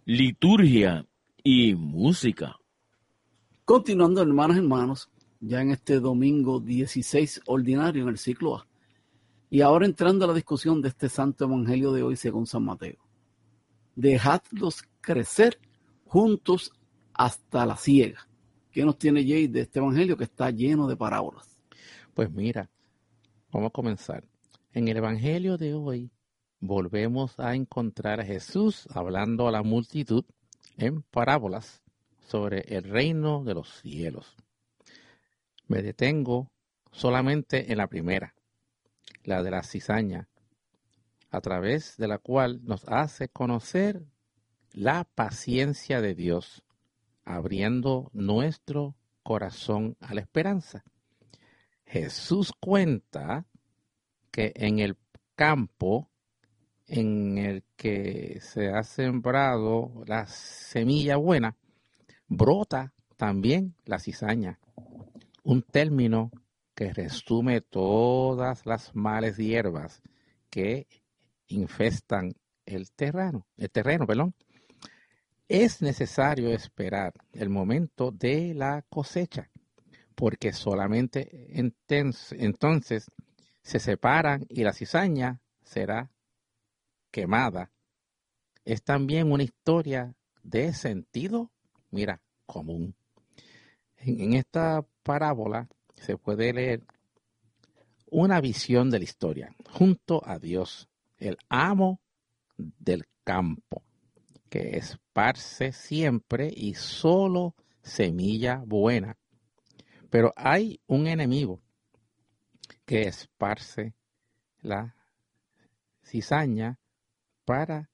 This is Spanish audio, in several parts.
liturgia y música. Continuando, hermanos, ya en este domingo 16 ordinario en el ciclo A. Y ahora entrando a la discusión de este santo evangelio de hoy según San Mateo. Dejadlos crecer juntos hasta la siega. ¿Qué nos tiene Jay de este evangelio que está lleno de parábolas? Pues mira, vamos a comenzar. En el evangelio de hoy volvemos a encontrar a Jesús hablando a la multitud en parábolas sobre el reino de los cielos. Me detengo solamente en la primera, la de la cizaña, a través de la cual nos hace conocer la paciencia de Dios, abriendo nuestro corazón a la esperanza. Jesús cuenta que en el campo en el que se ha sembrado la semilla buena, brota también la cizaña, un término que resume todas las malas hierbas que infestan el terreno. Es necesario esperar el momento de la cosecha, porque solamente entonces se separan y la cizaña será quemada. Es también una historia de sentido, común. En esta parábola se puede leer una visión de la historia junto a Dios, el amo del campo, que esparce siempre y solo semilla buena. Pero hay un enemigo que esparce la cizaña para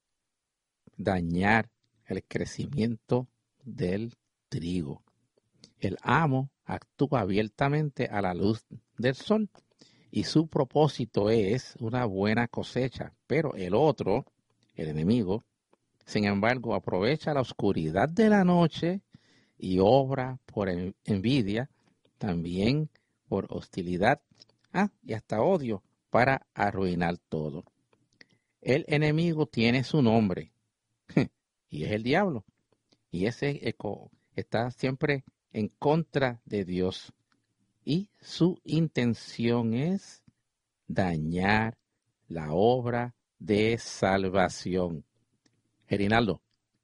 dañar el crecimiento del trigo. El amo actúa abiertamente a la luz del sol y su propósito es una buena cosecha, pero el otro, el enemigo, sin embargo, aprovecha la oscuridad de la noche y obra por envidia, también por hostilidad, y hasta odio, para arruinar todo. El enemigo tiene su nombre, y es el diablo, y ese está siempre en contra de Dios, y su intención es dañar la obra de salvación. Gerinaldo.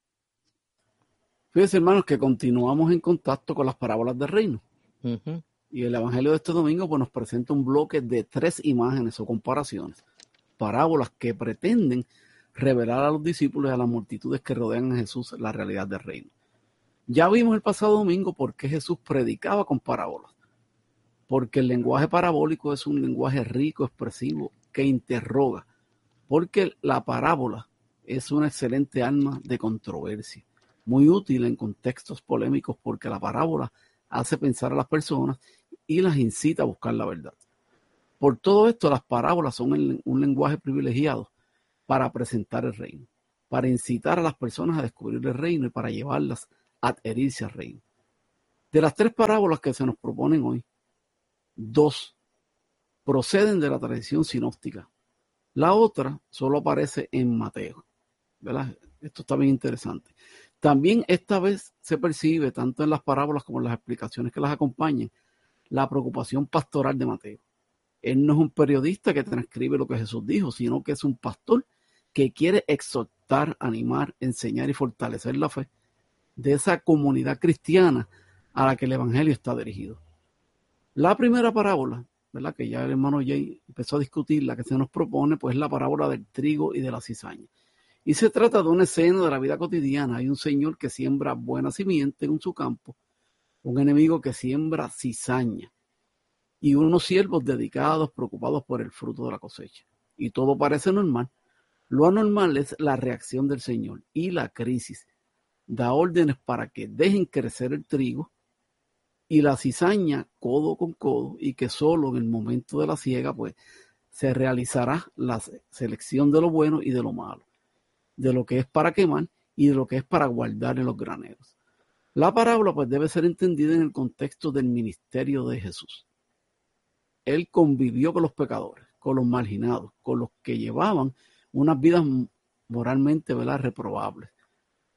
Fíjense, hermanos, que continuamos en contacto con las parábolas del reino. Uh-huh. Y el evangelio de este domingo pues, nos presenta un bloque de 3 imágenes o comparaciones. Parábolas que pretenden revelar a los discípulos y a las multitudes que rodean a Jesús la realidad del reino. Ya vimos el pasado domingo por qué Jesús predicaba con parábolas. Porque el lenguaje parabólico es un lenguaje rico, expresivo, que interroga. Porque la parábola es una excelente arma de controversia, muy útil en contextos polémicos porque la parábola hace pensar a las personas y las incita a buscar la verdad. Por todo esto, las parábolas son un lenguaje privilegiado para presentar el reino, para incitar a las personas a descubrir el reino y para llevarlas a adherirse al reino. De las 3 parábolas que se nos proponen hoy, 2 proceden de la tradición sinóptica. La otra solo aparece en Mateo, ¿verdad? Esto está bien interesante. También esta vez se percibe, tanto en las parábolas como en las explicaciones que las acompañan, la preocupación pastoral de Mateo. Él no es un periodista que transcribe lo que Jesús dijo, sino que es un pastor que quiere exhortar, animar, enseñar y fortalecer la fe de esa comunidad cristiana a la que el evangelio está dirigido. La primera parábola, ¿verdad?, que ya el hermano Jay empezó a discutir, la que se nos propone, pues es la parábola del trigo y de la cizaña. Y se trata de una escena de la vida cotidiana. Hay un señor que siembra buena simiente en su campo, un enemigo que siembra cizaña y unos siervos dedicados, preocupados por el fruto de la cosecha. Y todo parece normal. Lo anormal es la reacción del Señor y la crisis. Da órdenes para que dejen crecer el trigo y la cizaña codo con codo, y que solo en el momento de la siega pues se realizará la selección de lo bueno y de lo malo, de lo que es para quemar y de lo que es para guardar en los graneros. La parábola pues debe ser entendida en el contexto del ministerio de Jesús. Él convivió con los pecadores, con los marginados, con los que llevaban unas vidas moralmente, ¿verdad?, reprobables.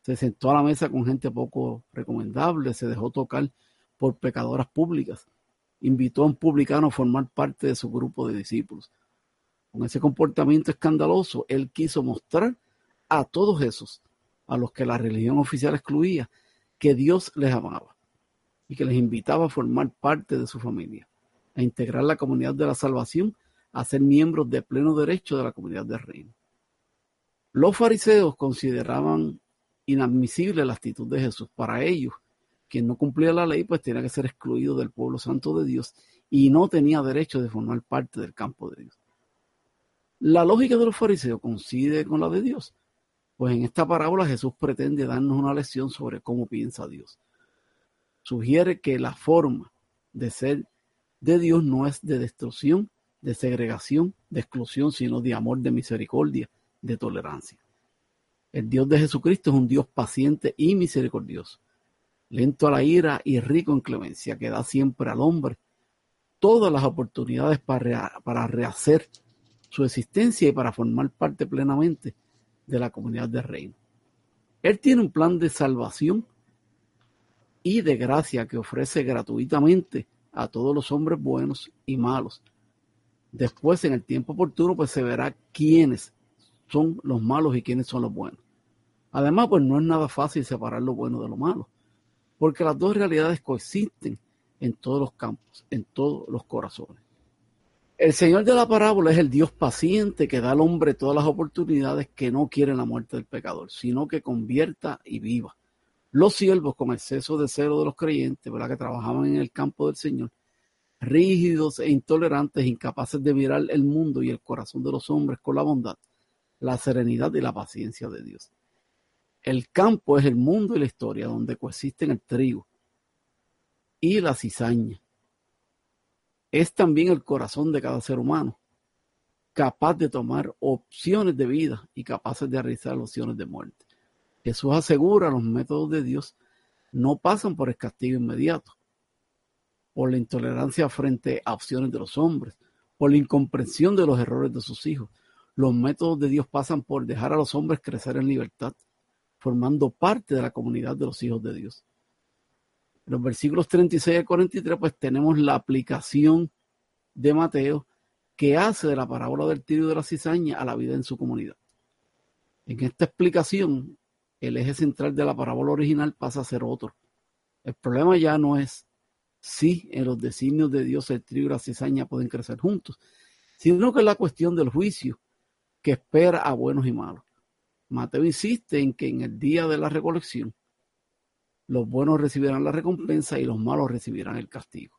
Se sentó a la mesa con gente poco recomendable, se dejó tocar por pecadoras públicas, invitó a un publicano a formar parte de su grupo de discípulos. Con ese comportamiento escandaloso, él quiso mostrar a todos esos, a los que la religión oficial excluía, que Dios les amaba y que les invitaba a formar parte de su familia, a integrar la comunidad de la salvación, a ser miembros de pleno derecho de la comunidad del reino. Los fariseos consideraban inadmisible la actitud de Jesús. Para ellos, quien no cumplía la ley, pues tenía que ser excluido del pueblo santo de Dios y no tenía derecho de formar parte del campo de Dios. La lógica de los fariseos coincide con la de Dios, pues en esta parábola Jesús pretende darnos una lección sobre cómo piensa Dios. Sugiere que la forma de ser de Dios no es de destrucción, de segregación, de exclusión, sino de amor, de misericordia, de tolerancia. El Dios de Jesucristo es un Dios paciente y misericordioso, lento a la ira y rico en clemencia, que da siempre al hombre todas las oportunidades para rehacer su existencia y para formar parte plenamente de la comunidad del reino. Él tiene un plan de salvación y de gracia que ofrece gratuitamente a todos los hombres buenos y malos. Después, en el tiempo oportuno, pues se verá quiénes son los malos y quiénes son los buenos. Además, pues no es nada fácil separar lo bueno de lo malo, porque las dos realidades coexisten en todos los campos, en todos los corazones. El Señor de la parábola es el Dios paciente que da al hombre todas las oportunidades, que no quiere la muerte del pecador, sino que convierta y viva. Los siervos, con exceso de celo de los creyentes, ¿verdad?, que trabajaban en el campo del Señor, rígidos e intolerantes, incapaces de mirar el mundo y el corazón de los hombres con la bondad, la serenidad y la paciencia de Dios. El campo es el mundo y la historia, donde coexisten el trigo y la cizaña. Es también el corazón de cada ser humano, capaz de tomar opciones de vida y capaces de realizar opciones de muerte. Jesús asegura los métodos de Dios no pasan por el castigo inmediato, por la intolerancia frente a opciones de los hombres, por la incomprensión de los errores de sus hijos. Los métodos de Dios pasan por dejar a los hombres crecer en libertad, formando parte de la comunidad de los hijos de Dios. En los versículos 36 al 43, pues tenemos la aplicación de Mateo, que hace de la parábola del trigo y de la cizaña a la vida en su comunidad. En esta explicación, el eje central de la parábola original pasa a ser otro. El problema ya no es si en los designios de Dios el trigo y la cizaña pueden crecer juntos, sino que es la cuestión del juicio que espera a buenos y malos. Mateo insiste en que en el día de la recolección, los buenos recibirán la recompensa y los malos recibirán el castigo.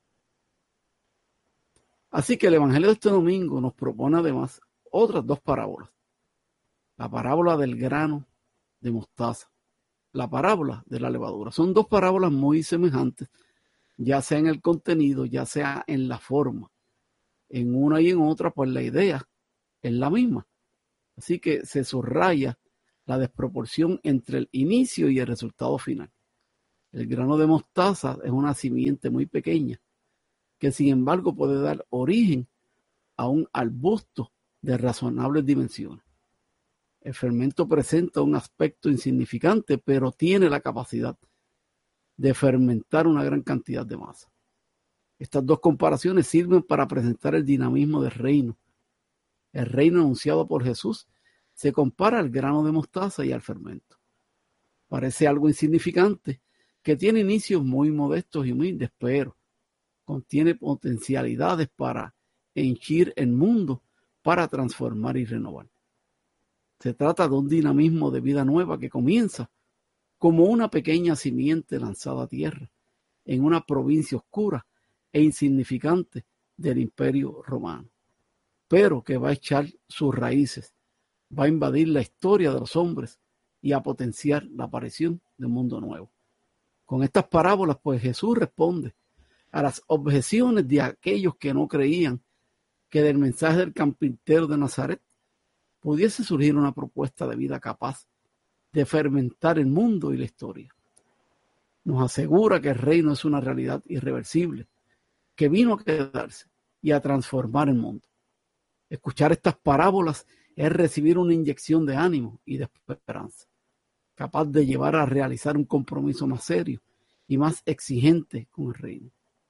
Así que el Evangelio de este domingo nos propone además otras dos parábolas. La parábola del grano de mostaza, la parábola de la levadura. Son dos parábolas muy semejantes, ya sea en el contenido, ya sea en la forma. En una y en otra, pues la idea es la misma. Así que se subraya la desproporción entre el inicio y el resultado final. El grano de mostaza es una simiente muy pequeña, que sin embargo puede dar origen a un arbusto de razonables dimensiones. El fermento presenta un aspecto insignificante, pero tiene la capacidad de fermentar una gran cantidad de masa. Estas dos comparaciones sirven para presentar el dinamismo del reino. El reino anunciado por Jesús se compara al grano de mostaza y al fermento. Parece algo insignificante, que tiene inicios muy modestos y humildes, pero contiene potencialidades para henchir el mundo, para transformar y renovar. Se trata de un dinamismo de vida nueva que comienza como una pequeña simiente lanzada a tierra en una provincia oscura e insignificante del Imperio Romano, pero que va a echar sus raíces, va a invadir la historia de los hombres y a potenciar la aparición de un mundo nuevo. Con estas parábolas, pues Jesús responde a las objeciones de aquellos que no creían que del mensaje del carpintero de Nazaret pudiese surgir una propuesta de vida capaz de fermentar el mundo y la historia. Nos asegura que el reino es una realidad irreversible, que vino a quedarse y a transformar el mundo. Escuchar estas parábolas es recibir una inyección de ánimo y de esperanza. capaz de llevar a realizar un compromiso más serio y más exigente con el reino.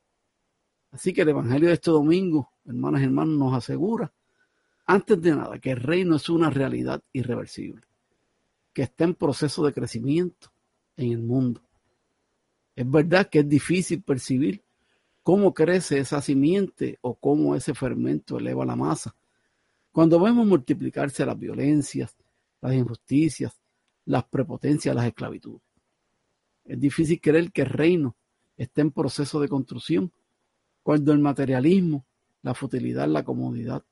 Así que el Evangelio de este domingo, hermanas y hermanos, nos asegura, antes de nada, que el reino es una realidad irreversible, que está en proceso de crecimiento en el mundo. Es verdad que es difícil percibir cómo crece esa simiente o cómo ese fermento eleva la masa. Cuando vemos multiplicarse las violencias, las injusticias, las prepotencias, las esclavitudes. Es difícil creer que el reino esté en proceso de construcción cuando el materialismo, la futilidad, la comodidad,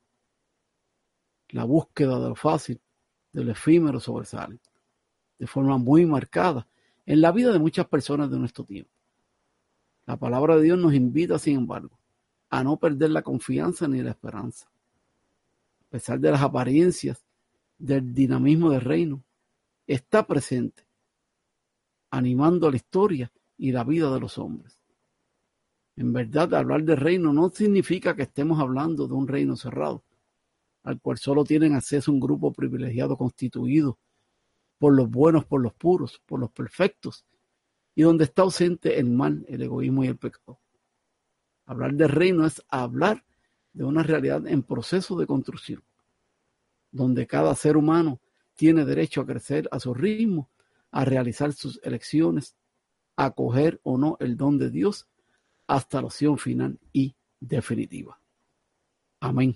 la búsqueda de lo fácil, de lo efímero sobresalen de forma muy marcada en la vida de muchas personas de nuestro tiempo. La palabra de Dios nos invita, sin embargo, a no perder la confianza ni la esperanza. A pesar de las apariencias del dinamismo del reino, está presente, animando la historia y la vida de los hombres. En verdad, hablar de reino no significa que estemos hablando de un reino cerrado, al cual solo tienen acceso un grupo privilegiado constituido por los buenos, por los puros, por los perfectos, y donde está ausente el mal, el egoísmo y el pecado. Hablar de reino es hablar de una realidad en proceso de construcción, donde cada ser humano tiene derecho a crecer a su ritmo, a realizar sus elecciones, a acoger o no el don de Dios hasta la opción final y definitiva. Amén.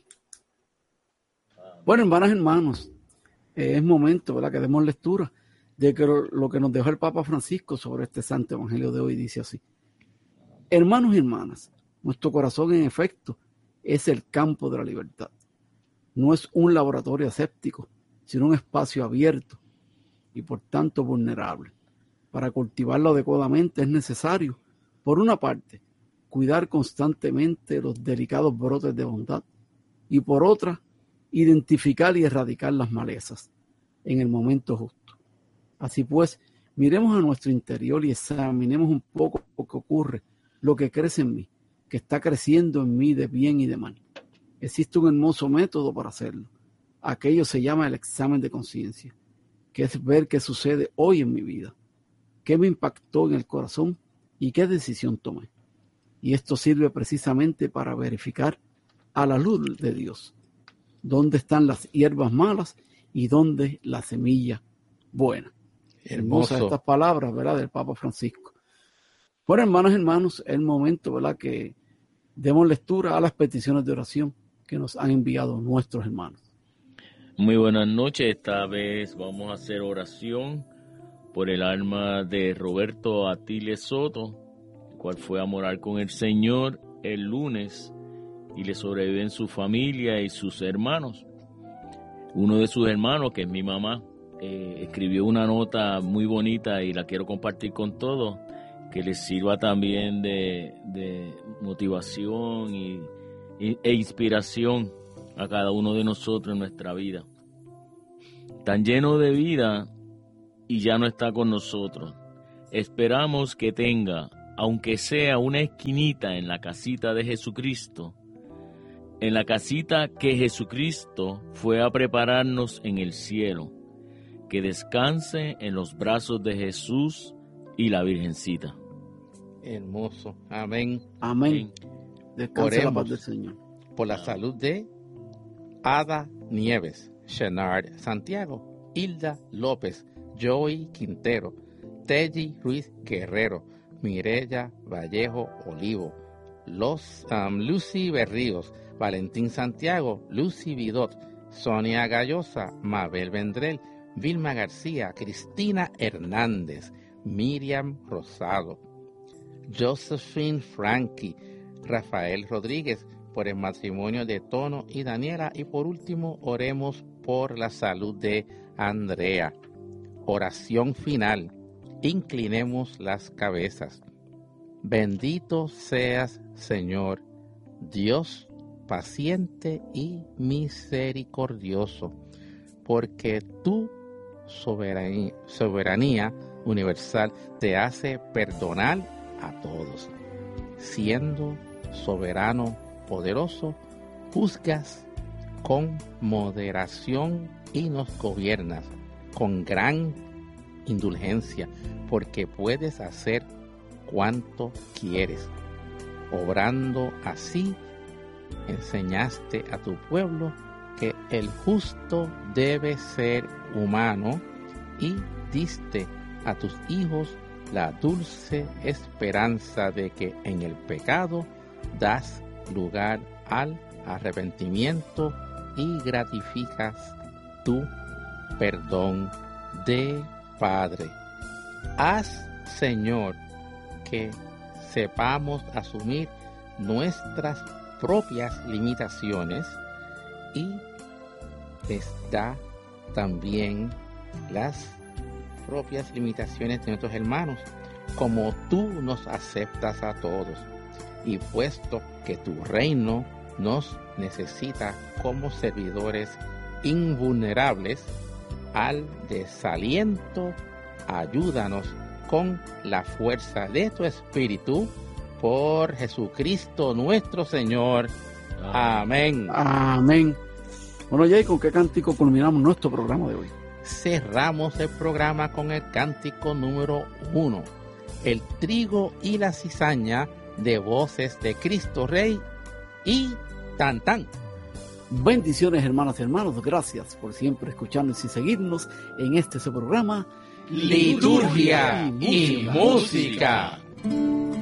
Bueno, hermanas y hermanos, es momento, ¿verdad?, que demos lectura de que lo que nos dejó el Papa Francisco sobre este santo evangelio de hoy. Dice así: hermanos y hermanas, nuestro corazón en efecto es el campo de la libertad. No es un laboratorio aséptico, sino un espacio abierto y por tanto vulnerable. Para cultivarlo adecuadamente es necesario, por una parte, cuidar constantemente los delicados brotes de bondad y por otra, identificar y erradicar las malezas en el momento justo. Así pues, miremos a nuestro interior y examinemos un poco lo que ocurre, lo que crece en mí, que está creciendo en mí de bien y de mal. Existe un hermoso método para hacerlo. Aquello se llama el examen de conciencia, que es ver qué sucede hoy en mi vida, qué me impactó en el corazón y qué decisión tomé. Y esto sirve precisamente para verificar a la luz de Dios dónde están las hierbas malas y dónde la semilla buena. Hermosas estas palabras, ¿verdad?, del Papa Francisco. Bueno, hermanas y hermanos, es el momento, ¿verdad?, que demos lectura a las peticiones de oración que nos han enviado nuestros hermanos. Muy buenas noches. Esta vez vamos a hacer oración por el alma de Roberto Atiles Soto, el cual fue a morar con el Señor el lunes y le sobreviven su familia y sus hermanos. Uno de sus hermanos, que es mi mamá, escribió una nota muy bonita y la quiero compartir con todos, que les sirva también de motivación e inspiración a cada uno de nosotros en nuestra vida. Tan lleno de vida y ya no está con nosotros. Esperamos que tenga, aunque sea una esquinita en la casita de Jesucristo, en la casita que Jesucristo fue a prepararnos en el cielo, que descanse en los brazos de Jesús y la Virgencita. Hermoso. Amén. Amén. Descanse Oremos la paz del Señor. por la salud de Ada Nieves, Shenard Santiago, Hilda López, Joey Quintero, Teji Ruiz Guerrero, Mireya Vallejo Olivo, Lucy Berríos, Valentín Santiago, Lucy Vidot, Sonia Gallosa, Mabel Vendrell, Vilma García, Cristina Hernández, Miriam Rosado, Josephine Frankie, Rafael Rodríguez, por el matrimonio de Tono y Daniela, y por último oremos por la salud de Andrea. Oración final. Inclinemos las cabezas. Bendito seas, Señor, Dios paciente y misericordioso, porque tu soberanía universal te hace perdonar a todos. Siendo soberano poderoso, juzgas con moderación y nos gobiernas con gran indulgencia, porque puedes hacer cuanto quieres. Obrando así, enseñaste a tu pueblo que el justo debe ser humano y diste a tus hijos la dulce esperanza de que en el pecado das lugar al arrepentimiento y gratificas tu perdón de Padre. Haz, Señor, que sepamos asumir nuestras propias limitaciones y les da también las propias limitaciones de nuestros hermanos, como tú nos aceptas a todos. Y puesto que tu reino nos necesita como servidores invulnerables al desaliento, ayúdanos con la fuerza de tu Espíritu, por Jesucristo nuestro Señor. Amén. Amén. Bueno, Jay, ¿con qué cántico culminamos nuestro programa de hoy? Cerramos el programa con el cántico número 1, el trigo y la cizaña, de Voces de Cristo Rey y Tan Tan. Bendiciones, hermanas y hermanos. Gracias por siempre escucharnos y seguirnos en este su programa Liturgia y Música.